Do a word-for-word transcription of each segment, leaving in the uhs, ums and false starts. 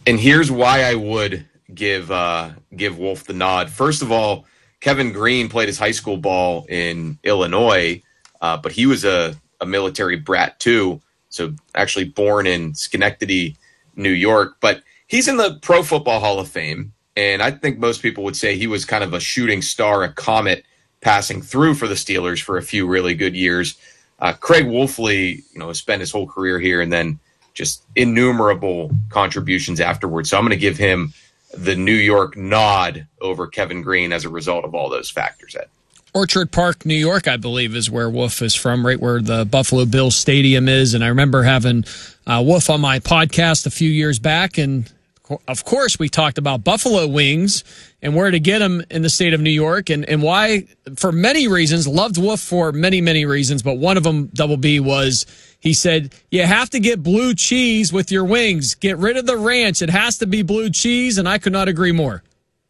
And here's why I would give uh, give Wolf the nod. First of all, Kevin Greene played his high school ball in Illinois, uh, but he was a, a military brat too. So actually born in Schenectady, New York. But he's in the Pro Football Hall of Fame, and I think most people would say he was kind of a shooting star, a comet passing through for the Steelers for a few really good years. Uh, Craig Wolfley, you know, has spent his whole career here and then just innumerable contributions afterwards. So I'm going to give him the New York nod over Kevin Greene as a result of all those factors, Ed. Orchard Park, New York, I believe, is where Wolf is from, right where the Buffalo Bills Stadium is. And I remember having uh, Wolf on my podcast a few years back, and of course we talked about buffalo wings and where to get them in the state of New York, and, and why, for many reasons, loved Wolf for many, many reasons, but one of them, Double B, was he said, you have to get blue cheese with your wings. Get rid of the ranch. It has to be blue cheese, and I could not agree more.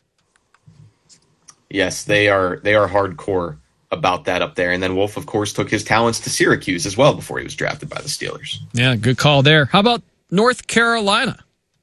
Yes, they are they are hardcore about that up there. And then Wolf, of course, took his talents to Syracuse as well before he was drafted by the Steelers. Yeah, good call there. How about North Carolina?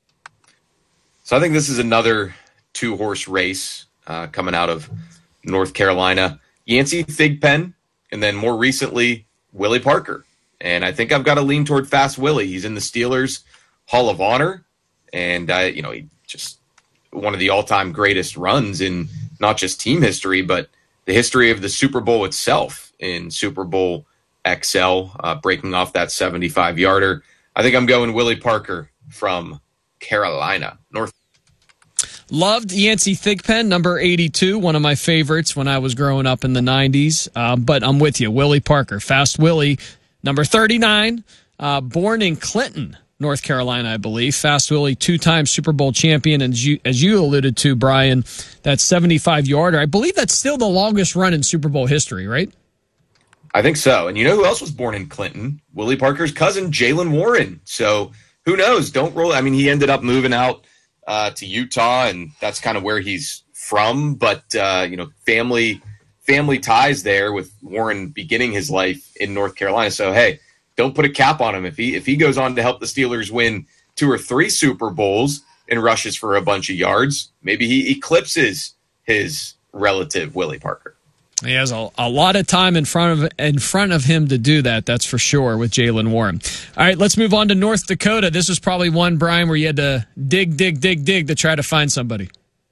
So I think this is another two-horse race uh, coming out of North Carolina. Yancey Thigpen, and then more recently, Willie Parker. And I think I've got to lean toward Fast Willie. He's in the Steelers Hall of Honor, and I, you know, he just one of the all-time greatest runs in not just team history, but the history of the Super Bowl itself in Super Bowl X L, uh, breaking off that seventy-five-yarder. I think I'm going Willie Parker from Carolina, North. Loved Yancey Thigpen, number eighty-two, one of my favorites when I was growing up in the nineties. Uh, but I'm with you, Willie Parker, Fast Willie, number thirty-nine, uh, born in Clinton, North Carolina, I believe. Fast Willie, two-time Super Bowl champion, and as you, as you alluded to, Brian, that seventy-five-yarder. I believe that's still the longest run in Super Bowl history, right? I think so. And you know who else was born in Clinton? Willie Parker's cousin, Jaylen Warren. So who knows? Don't roll. I mean, he ended up moving out uh, to Utah, and that's kind of where he's from. But, uh, you know, family family ties there with Warren beginning his life in North Carolina. So, hey, don't put a cap on him. If he if he goes on to help the Steelers win two or three Super Bowls and rushes for a bunch of yards, maybe he eclipses his relative, Willie Parker. He has a, a lot of time in front of in front of him to do that, that's for sure, with Jaylen Warren. All right, let's move on to North Dakota. This was probably one, Brian, where you had to dig, dig, dig, dig to try to find somebody.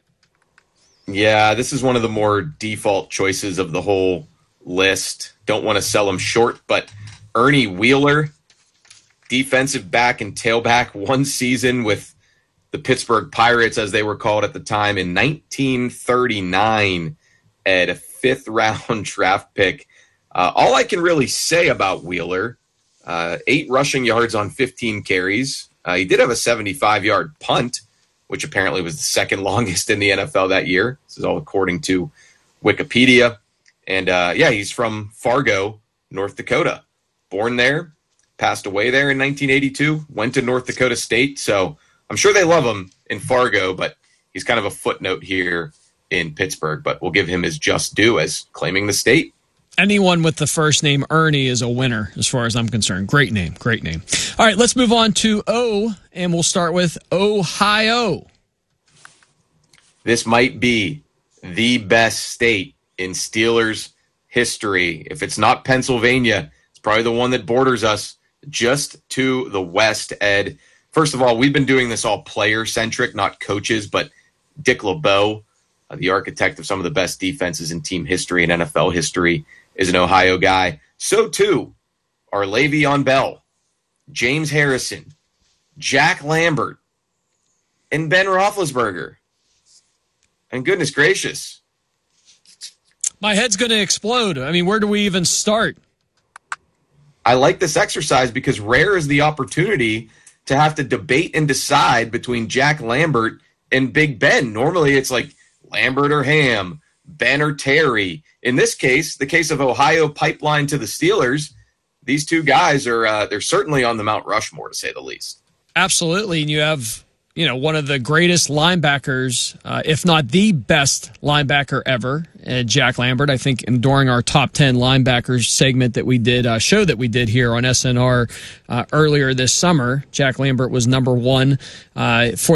Yeah, this is one of the more default choices of the whole list. Don't want to sell him short, but Ernie Wheeler, defensive back and tailback, one season with the Pittsburgh Pirates, as they were called at the time, in nineteen thirty-nine at a fifth-round draft pick. Uh, all I can really say about Wheeler, uh, eight rushing yards on fifteen carries. Uh, he did have a seventy-five-yard punt, which apparently was the second longest in the N F L that year. This is all according to Wikipedia. And, uh, yeah, he's from Fargo, North Dakota. Born there, passed away there in nineteen eighty-two, went to North Dakota State. So I'm sure they love him in Fargo, but he's kind of a footnote here in Pittsburgh. But we'll give him his just due as claiming the state. Anyone with the first name Ernie is a winner, as far as I'm concerned. Great name, great name. All right, let's move on to O, and we'll start with Ohio. This might be the best state in Steelers history. If it's not Pennsylvania, it's probably the one that borders us just to the west, Ed. First of all, we've been doing this all player-centric, not coaches, but Dick LeBeau, uh, the architect of some of the best defenses in team history and N F L history, is an Ohio guy. So, too, are Le'Veon Bell, James Harrison, Jack Lambert, and Ben Roethlisberger. And goodness gracious. My head's going to explode. I mean, where do we even start? I like this exercise because rare is the opportunity to have to debate and decide between Jack Lambert and Big Ben. Normally it's like Lambert or Ham, Ben or Terry. In this case, the case of Ohio pipeline to the Steelers, these two guys are uh, they're certainly on the Mount Rushmore, to say the least. Absolutely. And you have, you know, one of the greatest linebackers, uh, if not the best linebacker ever, uh, Jack Lambert. I think in, during our top ten linebackers segment that we did, uh, show that we did here on S N R uh, earlier this summer, Jack Lambert was number one uh, for